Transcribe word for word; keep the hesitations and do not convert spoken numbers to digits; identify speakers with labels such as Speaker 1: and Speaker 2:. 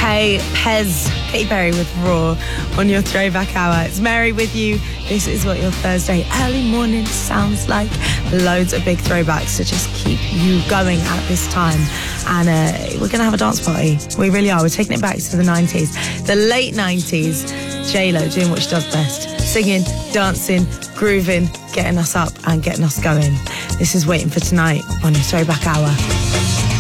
Speaker 1: Hey, Pez, Katy Perry with Raw on your Throwback Hour. It's Mary with you. This is what your Thursday early morning sounds like. Loads of big throwbacks to just keep you going at this time. And uh, we're going to have a dance party. We really are. We're taking it back to the nineties. The late nineties. J-Lo doing what she does best. Singing, dancing, grooving, getting us up and getting us going. This is Waiting for Tonight on your Throwback Hour.